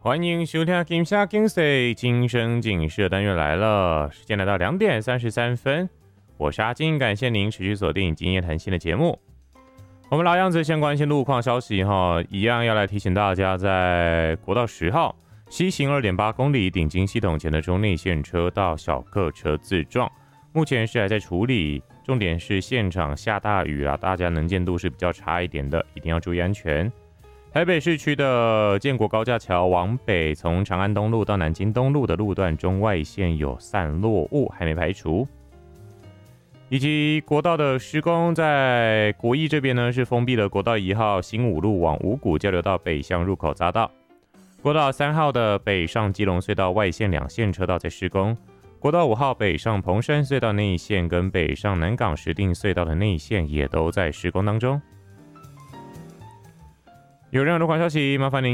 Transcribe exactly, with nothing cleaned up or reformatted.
欢迎收听金夏金 Say 今生警示的单元来了，时间来到两点三十三分，我是阿金，感谢您持续锁定今夜谈心的节目。我们老样子先关心路况消息哈，一样要来提醒大家，在国道十号西行 二点八公里顶金系统前的中内线车道小客车自撞，目前是还在处理，重点是现场下大雨啊，大家能见度是比较差一点的，一定要注意安全。台北市区的建国高架桥往北，从长安东路到南京东路的路段中外线有散落物，还没排除。以及国道的施工，在国义这边呢是封闭了国道一号新五路往五股交流道北向入口匝道，国道三号的北上基隆隧道外线两线车道在施工，国道五号北上蓬山隧道内线跟北上南港石碇隧道的内线也都在施工当中。有任何路况消息，麻烦您